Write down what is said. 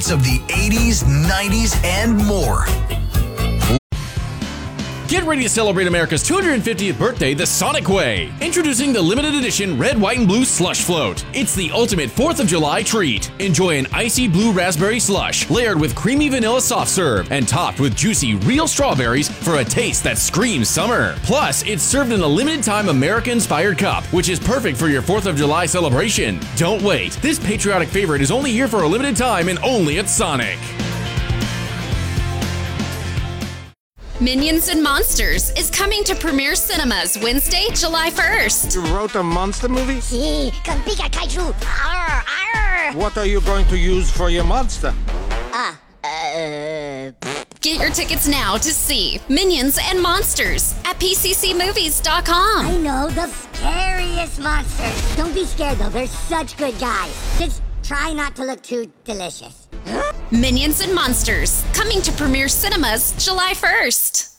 hits of the 80s, 90s, and more. Get ready to celebrate America's 250th birthday the Sonic way. Introducing the limited edition Red, White, and Blue Slush Float. It's the ultimate 4th of July treat. Enjoy an icy blue raspberry slush layered with creamy vanilla soft serve and topped with juicy real strawberries for a taste that screams summer. Plus, it's served in a limited time America-inspired cup, which is perfect for your 4th of July celebration. Don't wait. This patriotic favorite is only here for a limited time and only at Sonic. Minions and Monsters is coming to Premiere Cinemas Wednesday, July 1st. You wrote a monster movie? Sí, con Pika Kaiju. Arr, arr. What are you going to use for your monster? Get your tickets now to see Minions and Monsters at PCCmovies.com. I know the scariest monsters. Don't be scared though, they're such good guys. Just try not to look too delicious. Minions and Monsters, coming to Premiere Cinemas July 1st.